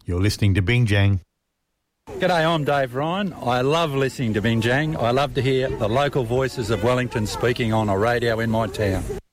You're listening to Bingjang. G'day, I'm Dave Ryan. I love listening to Bingjang. I love to hear the local voices of Wellington speaking on a radio in my town.